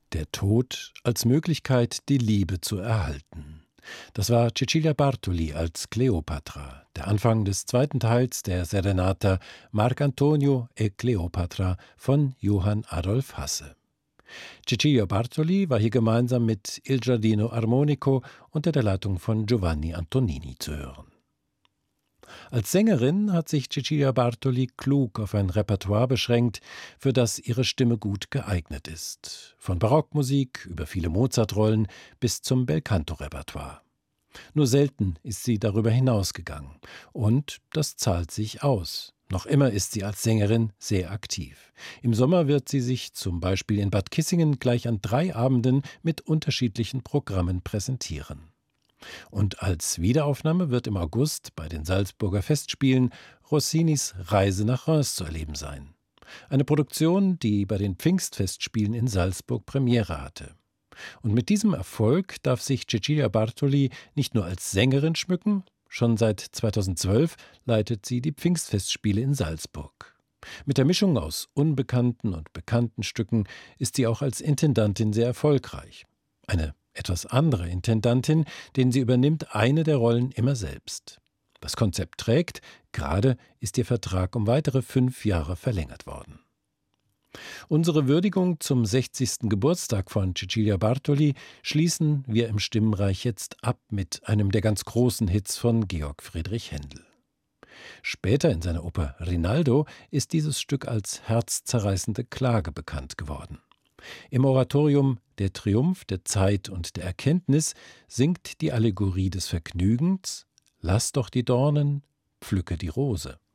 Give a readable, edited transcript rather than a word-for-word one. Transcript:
Der Tod als Möglichkeit, die Liebe zu erhalten. Das war Cecilia Bartoli als Kleopatra, der Anfang des zweiten Teils der Serenata Marcantonio e Cleopatra von Johann Adolf Hasse. Cecilia Bartoli war hier gemeinsam mit Il Giardino Armonico unter der Leitung von Giovanni Antonini zu hören. Als Sängerin hat sich Cecilia Bartoli klug auf ein Repertoire beschränkt, für das ihre Stimme gut geeignet ist. Von Barockmusik über viele Mozart-Rollen bis zum Belcanto-Repertoire. Nur selten ist sie darüber hinausgegangen. Und das zahlt sich aus. Noch immer ist sie als Sängerin sehr aktiv. Im Sommer wird sie sich zum Beispiel in Bad Kissingen gleich an 3 Abenden mit unterschiedlichen Programmen präsentieren. Und als Wiederaufnahme wird im August bei den Salzburger Festspielen Rossinis Reise nach Reims zu erleben sein. Eine Produktion, die bei den Pfingstfestspielen in Salzburg Premiere hatte. Und mit diesem Erfolg darf sich Cecilia Bartoli nicht nur als Sängerin schmücken, schon seit 2012 leitet sie die Pfingstfestspiele in Salzburg. Mit der Mischung aus unbekannten und bekannten Stücken ist sie auch als Intendantin sehr erfolgreich. Eine etwas andere Intendantin, denn sie übernimmt eine der Rollen immer selbst. Das Konzept trägt, gerade ist ihr Vertrag um weitere 5 Jahre verlängert worden. Unsere Würdigung zum 60. Geburtstag von Cecilia Bartoli schließen wir im Stimmenreich jetzt ab mit einem der ganz großen Hits von Georg Friedrich Händel. Später in seiner Oper Rinaldo ist dieses Stück als herzzerreißende Klage bekannt geworden. Im Oratorium Der Triumph der Zeit und der Erkenntnis singt die Allegorie des Vergnügens: Lass doch die Dornen, pflücke die Rose.